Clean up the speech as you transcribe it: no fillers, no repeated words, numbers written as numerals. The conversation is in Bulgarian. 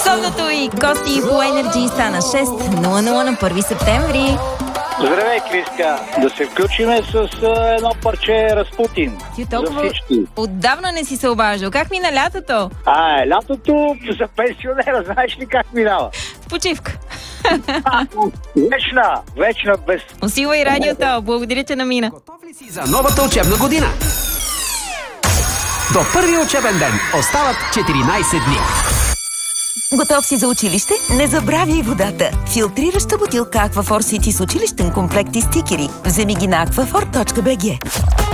Солното и Кости по Energy стана 6:00 на 1 септември. Здравей, Криска! Да се включиме с едно парче Разпутин. Ти За толкова всички. отдавна не си се обаждал. Как мина лятото? Лятото за пенсионера, знаеш ли как минава? Почивка. Вечна без... Усилвай радиото. Благодаря, че намина. Готов ли си за новата учебна година? До първия учебен ден остават 14 дни. Готов си за училище? Не забравяй водата! Филтрираща бутилка Aquaphor City с училищен комплект и стикери. Вземи ги на aquaphor.bg.